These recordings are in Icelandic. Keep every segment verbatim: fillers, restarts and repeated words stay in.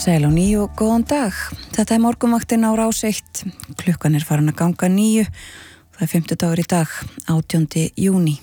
Sæl á níu og góðan dag. Þetta er morgunvaktin á Rás eitt. Klukkan er farin að ganga níu. Það er fimmtudagur í dag, átjándi júní.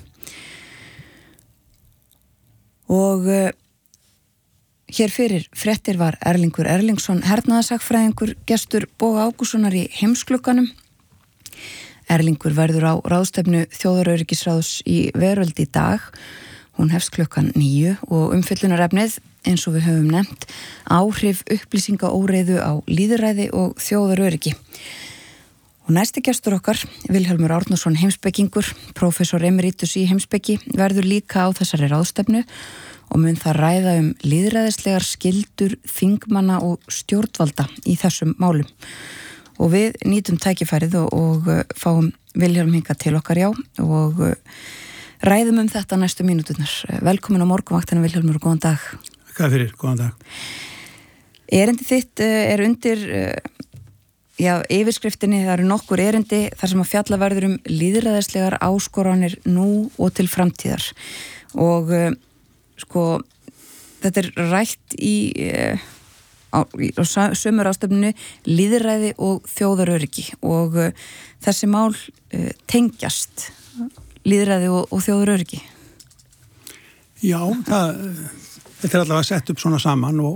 Og uh, hér fyrir fréttir var Erlingur Erlingsson, hernaðarsakfræðingur, gestur Boga Ágússonar í Heimsklukkanum. Erlingur verður á ráðstefnu Þjóðaröryggisráðs í Veröld í dag. Hún hefst klukkan níu og umfjöllunarefnið, eins og við höfum nefnt, áhrif upplýsingaóreiðu á lýðræði og þjóðaröryggi. Og næsti gestur okkar, Vilhjálmur Árnason heimspekingur, prófessor emeritus í heimspeki, verður líka á þessari ráðstefnu og mun það ræða um lýðræðislegar skyldur þingmanna og stjórnvalda í þessum málum. Og við nýtum tækifærið og, og fáum Vilhjálm hingað til okkar, já, og ræðum um þetta næstu mínúturnar. Velkomin á morgunvaktina, Vilhjálmur, og góðan dag. Hvað fyrir, góðan dag. Erindi þitt er undir, já, yfirskriftinni, það eru nokkur erindi þar sem að fjalla verður um lýðræðislegar áskoranir nú og til framtíðar. Og sko, þetta er rætt í, á, á sömu ráðstefnunni lýðræði og þjóðaröryggi og þessi mál tengjast lýðræði og, og þjóðaröryggi. Já, það, þetta er allavega sett upp svona saman og,